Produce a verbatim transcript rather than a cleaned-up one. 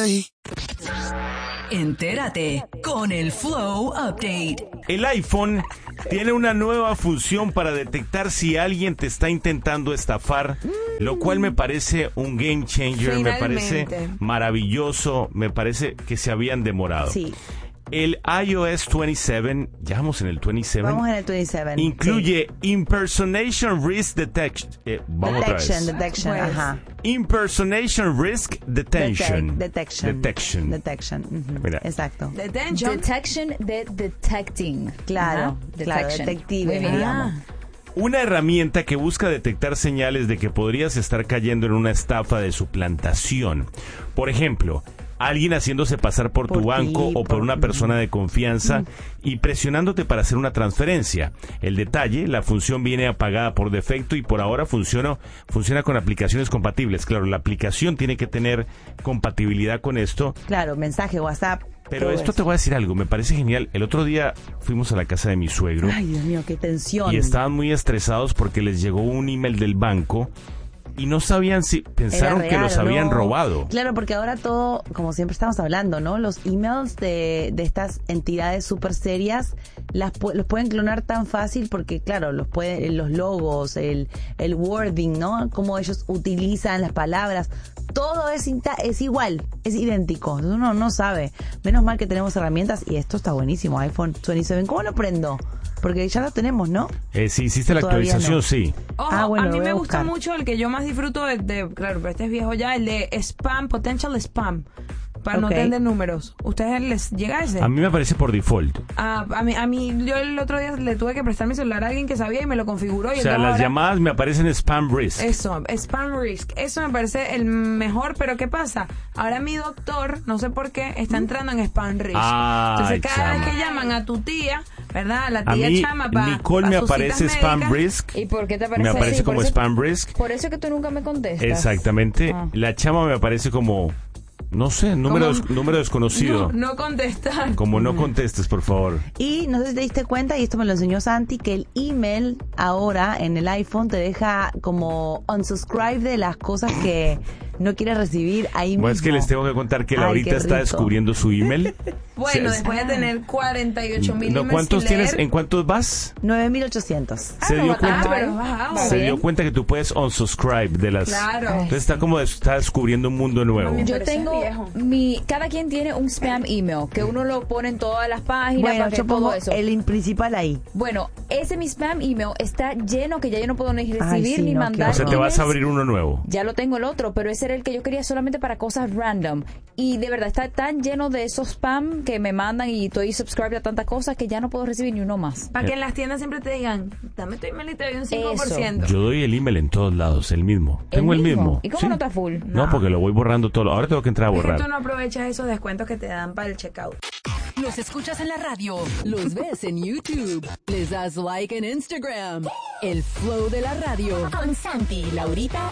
Ay. Entérate con el Flow Update. El iPhone tiene una nueva función para detectar si alguien te está intentando estafar, lo cual me parece un game changer, Finalmente. me parece maravilloso, me parece que se habían demorado. Sí. El iOS veintisiete, ya vamos en el veintisiete. Vamos en el veintisiete. Incluye Impersonation Risk Detection. Eh, vamos Detection, otra vez. detection, Pues. ajá. Impersonation Risk Detection. Detec- detection. Detection. Detection. ujú, Mira. Exacto. Detention. Detection de detecting. Claro, Ajá, claro, detection. detective, Muy bien. digamos. Una herramienta que busca detectar señales de que podrías estar cayendo en una estafa de suplantación. Por ejemplo, alguien haciéndose pasar por, Por tu ti, banco o por por- una persona de confianza y presionándote para hacer una transferencia. El detalle, la función viene apagada por defecto y por ahora funciona, funciona con aplicaciones compatibles. Claro, la aplicación tiene que tener compatibilidad con esto. Claro, mensaje, WhatsApp. Pero todo esto eso. te voy a decir algo, me parece genial. El otro día fuimos a la casa de mi suegro. Ay, Dios mío, qué tensión. Y estaban muy estresados porque les llegó un email del banco y no sabían si pensaron Era que real los o habían no. robado. Claro, porque ahora todo, como siempre estamos hablando, ¿no? Los emails de, de estas entidades súper serias las, pu- los pueden clonar tan fácil porque, claro, los puede, los logos, el, el wording, ¿no? Cómo ellos utilizan las palabras. Todo es, inta- es igual, es idéntico. Uno no sabe. Menos mal que tenemos herramientas y esto está buenísimo. iPhone veintisiete. ¿Cómo lo prendo? Porque ya lo tenemos, ¿no? Eh, si hiciste la Todavía actualización, no. sí. Ojo, Ah, bueno, a mí lo voy me a gusta buscar. mucho el que yo más disfruto de, de- claro, pero este es viejo ya, el de spam, potential spam, para no Ok. tener números. ¿Ustedes les llega ese? A mí me aparece por default. Ah, a mí, a mí, yo el otro día le tuve que prestar mi celular a alguien que sabía y me lo configuró. Y O sea, entonces las ahora- llamadas me aparecen spam risk. Eso, spam risk. Eso me parece el mejor, pero ¿qué pasa? Ahora mi doctor, no sé por qué, está entrando en spam risk. Ay, Entonces cada chama. vez que llaman a tu tía, ¿verdad? La A tía mí, chama para Nicole me aparece spam risk. ¿Y por qué te aparece Me aparece así? como Por eso- spam risk. Por eso es que tú nunca me contestas. Exactamente. Ah. La chama me aparece como, no sé, número, Como- des- número desconocido. No, no contestar. Como no contestes, por favor. Y no sé si te diste cuenta, y esto me lo enseñó Santi, que el email ahora en el iPhone te deja como unsubscribe de las cosas que no quieres recibir ahí mismo. Bueno, es que les tengo que contar que Ay, Laurita qué está rico. descubriendo su email. Bueno, Se- después de tener cuarenta y ocho mil no, ¿cuántos tienes? ¿En cuántos vas? nueve mil ochocientos. Se dio Ah, cuenta. pero bajado. Se dio cuenta que tú puedes unsubscribe de las. Claro. Entonces está como está descubriendo un mundo nuevo. Mami, Yo Pero ese es tengo viejo. mi, cada quien tiene un spam email que uno lo pone en todas las páginas Bueno, para que yo todo pongo eso. el principal ahí. Bueno, ese mi spam email está lleno que ya yo no puedo ni recibir Ay, sí, ni no, mandar. qué O sea, te vas a emails. abrir uno nuevo. Ya lo tengo el otro, pero ese era el que yo quería solamente para cosas random. Y de verdad está tan lleno de esos spam que me mandan y estoy subscribed a tantas cosas que ya no puedo recibir ni uno más. Para que en las tiendas siempre te digan, dame tu email y te doy un cinco por ciento. Yo doy el email en todos lados, el mismo. Tengo el mismo. ¿Y cómo Sí. no está full? No, porque lo voy borrando todo. Ahora tengo que entrar a Es que borrar. tú no aprovechas esos descuentos que te dan para el checkout. Los escuchas en la radio, los ves en YouTube, les das like en Instagram. El flow de la radio. Con Santi y Laurita